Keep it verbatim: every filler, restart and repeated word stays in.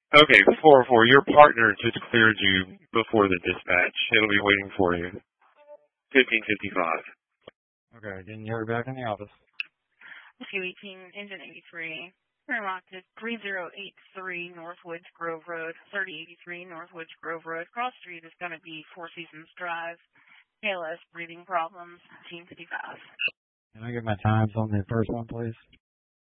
Okay, four four, your partner just cleared you before the dispatch. It'll be waiting for you. fifteen fifty-five. Okay, getting you back in the office. Q eighteen, engine eighty-three. Airlock is three zero eight three Northwoods Grove Road, thirty eighty-three Northwoods Grove Road. Cross Street is going to be Four Seasons Drive. A L S breathing problems, fifteen fifty-five. Can I get my times on the first one, please?